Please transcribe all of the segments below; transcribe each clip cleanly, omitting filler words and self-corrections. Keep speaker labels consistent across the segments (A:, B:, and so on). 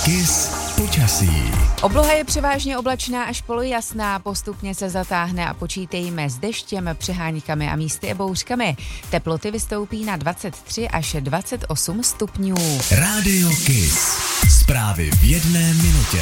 A: Kiss počasí.
B: Obloha je převážně oblačná až polojasná, postupně se zatáhne a počítejme s deštěm, přeháňkami a místy bouřkami. Teploty vystoupí na 23 až 28 stupňů.
A: Rádio Kiss. Zprávy v jedné minutě.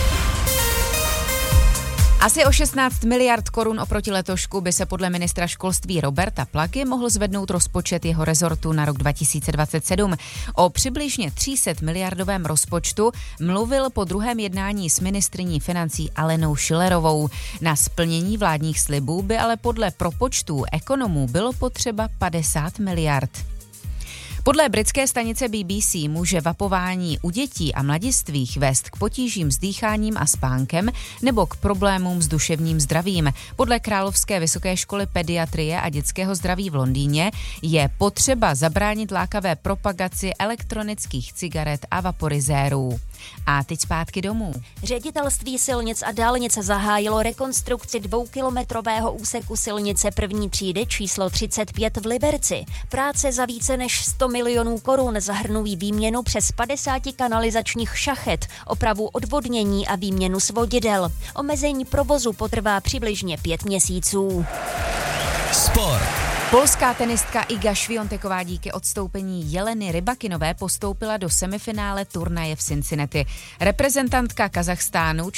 B: Asi o 16 miliard korun oproti letošku by se podle ministra školství Roberta Plagy mohl zvednout rozpočet jeho rezortu na rok 2027. O přibližně 300 miliardovém rozpočtu mluvil po druhém jednání s ministryní financí Alenou Schillerovou. Na splnění vládních slibů by ale podle propočtů ekonomů bylo potřeba 50 miliard. Podle britské stanice BBC může vapování u dětí a mladistvých vést k potížím s dýcháním a spánkem nebo k problémům s duševním zdravím. Podle Královské vysoké školy pediatrie a dětského zdraví v Londýně je potřeba zabránit lákavé propagaci elektronických cigaret a vaporizérů. A teď zpátky domů.
C: Ředitelství silnic a dálnic zahájilo rekonstrukci 2kilometrového úseku silnice první třídy číslo 35 v Liberci. Práce za více než 100 milionů korun zahrnují výměnu přes 50 kanalizačních šachet, opravu odvodnění a výměnu svodidel. Omezení provozu potrvá přibližně 5 měsíců.
A: Sport.
B: Polská tenistka Iga Świąteková díky odstoupení Jeleny Rybakinové postoupila do semifinále turnaje v Cincinnati. Reprezentantka Kazachstánu